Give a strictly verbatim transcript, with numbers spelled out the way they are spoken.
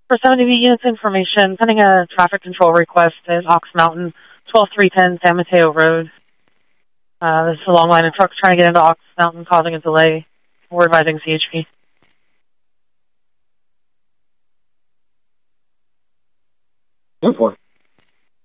For seventy B units information, sending a traffic control request at Ox Mountain, twelve three ten San Mateo Road. Uh, this is a long line of trucks trying to get into Ox Mountain, causing a delay. We're advising C H P. ten four.